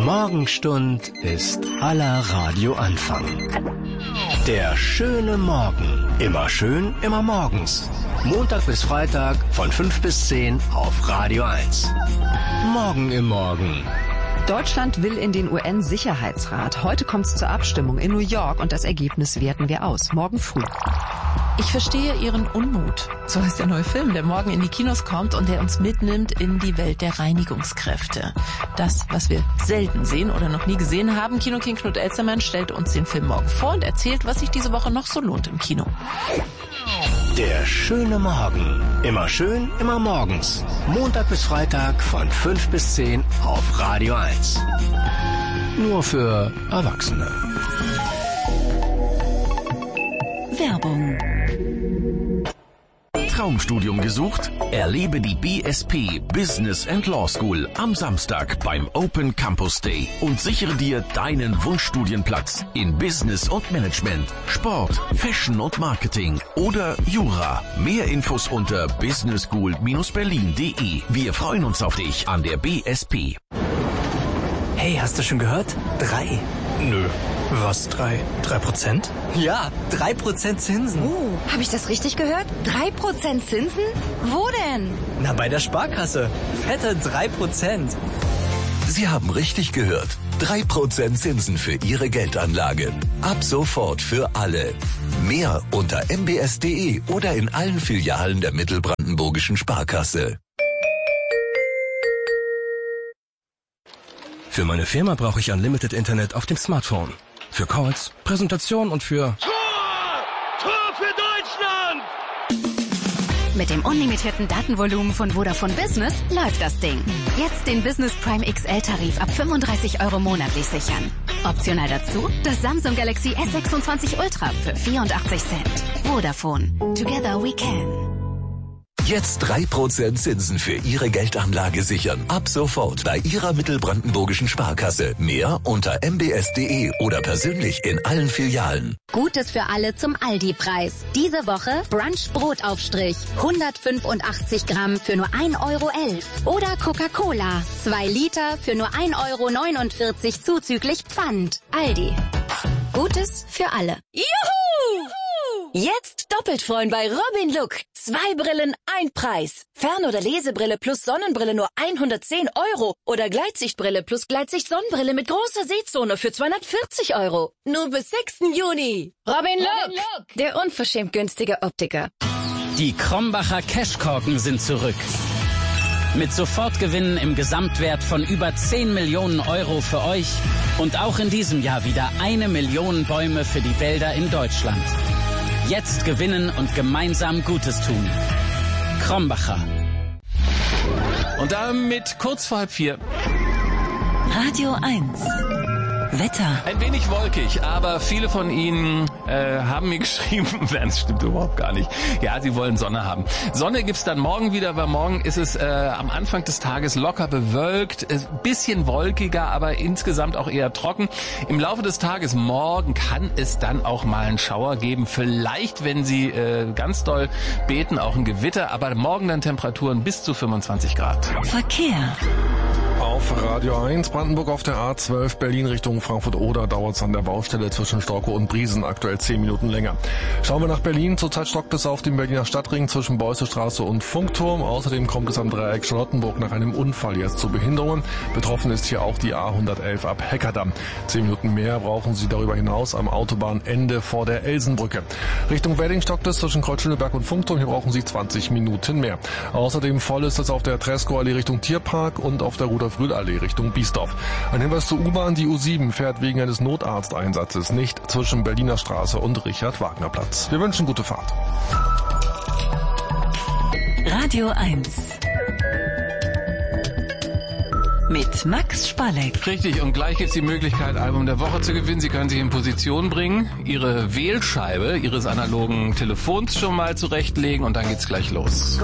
Morgenstund ist aller Radioanfang. Der schöne Morgen. Immer schön, immer morgens. Montag bis Freitag von 5 bis 10 auf Radio 1. Morgen im Morgen. Deutschland will in den UN-Sicherheitsrat. Heute kommt es zur Abstimmung in New York und das Ergebnis werten wir aus. Morgen früh. Ich verstehe Ihren Unmut. So heißt der neue Film, der morgen in die Kinos kommt und der uns mitnimmt in die Welt der Reinigungskräfte. Das, was wir selten sehen oder noch nie gesehen haben. Kino-King Knut Elstermann stellt uns den Film morgen vor und erzählt, was sich diese Woche noch so lohnt im Kino. Der schöne Morgen. Immer schön, immer morgens. Montag bis Freitag von 5 bis 10 auf Radio 1. Nur für Erwachsene. Werbung. Traumstudium gesucht? Erlebe die BSP Business and Law School am Samstag beim Open Campus Day und sichere dir deinen Wunschstudienplatz in Business und Management, Sport, Fashion und Marketing oder Jura. Mehr Infos unter businessschool-berlin.de. Wir freuen uns auf dich an der BSP. Hey, hast du schon gehört? 3. Nö. Was 3? 3%? Ja, 3% Zinsen. Habe ich das richtig gehört? 3% Zinsen? Wo denn? Na, bei der Sparkasse. Fette 3%. Sie haben richtig gehört. 3% Zinsen für Ihre Geldanlage. Ab sofort für alle. Mehr unter mbs.de oder in allen Filialen der Mittelbrandenburgischen Sparkasse. Für meine Firma brauche ich Unlimited Internet auf dem Smartphone. Für Calls, Präsentation und für... Tor für Deutschland! Mit dem unlimitierten Datenvolumen von Vodafone Business läuft das Ding. Jetzt den Business Prime XL-Tarif ab 35 € monatlich sichern. Optional dazu das Samsung Galaxy S26 Ultra für 84 Cent. Vodafone. Together we can. Jetzt 3% Zinsen für Ihre Geldanlage sichern. Ab sofort bei Ihrer Mittelbrandenburgischen Sparkasse. Mehr unter mbs.de oder persönlich in allen Filialen. Gutes für alle zum Aldi-Preis. Diese Woche Brunch-Brotaufstrich. 185 Gramm für nur 1,11 € Oder Coca-Cola. 2 Liter für nur 1,49 € zuzüglich Pfand. Aldi. Gutes für alle. Juhu! Jetzt doppelt freuen bei Robin Look. 2 Brillen, 1 Preis. Fern- oder Lesebrille plus Sonnenbrille nur 110 € Oder Gleitsichtbrille plus Gleitsicht-Sonnenbrille mit großer Sehzone für 240 €. Nur bis 6. Juni. Robin Look, der unverschämt günstige Optiker. Die Krombacher Cashkorken sind zurück. Mit Sofortgewinnen im Gesamtwert von über 10 Millionen € für euch und auch in diesem Jahr wieder 1 Million Bäume für die Wälder in Deutschland. Jetzt gewinnen und gemeinsam Gutes tun. Krombacher. Und damit kurz vor 3:30. Radio 1. Wetter. Ein wenig wolkig, aber viele von Ihnen haben mir geschrieben, das stimmt überhaupt gar nicht. Ja, sie wollen Sonne haben. Sonne gibt's dann morgen wieder, weil morgen ist es am Anfang des Tages locker bewölkt, bisschen wolkiger, aber insgesamt auch eher trocken. Im Laufe des Tages morgen kann es dann auch mal einen Schauer geben. Vielleicht, wenn Sie ganz doll beten, auch ein Gewitter, aber morgen dann Temperaturen bis zu 25 Grad. Verkehr. Auf Radio 1 Brandenburg auf der A12 Berlin Richtung Frankfurt-Oder dauert es an der Baustelle zwischen Storkow und Briesen aktuell 10 Minuten länger. Schauen wir nach Berlin. Zurzeit stockt es auf dem Berliner Stadtring zwischen Beussestraße und Funkturm. Außerdem kommt es am Dreieck Charlottenburg nach einem Unfall jetzt zu Behinderungen. Betroffen ist hier auch die A111 ab Heckerdamm. 10 Minuten mehr brauchen Sie darüber hinaus am Autobahnende vor der Elsenbrücke. Richtung Wedding stockt es zwischen Kreuzschöneberg und Funkturm. Hier brauchen Sie 20 Minuten mehr. Außerdem voll ist es auf der Tresco-Allee Richtung Tierpark und auf der Rudolf-Rühl-Allee Richtung Biesdorf. Ein Hinweis zur U-Bahn. Die U7 fährt wegen eines Notarzteinsatzes nicht zwischen Berliner Straße und Richard-Wagner-Platz. Wir wünschen gute Fahrt. Radio 1. Mit Max Spalleck. Richtig, und gleich gibt's die Möglichkeit, Album der Woche zu gewinnen. Sie können sich in Position bringen, Ihre Wählscheibe Ihres analogen Telefons schon mal zurechtlegen und dann geht's gleich los.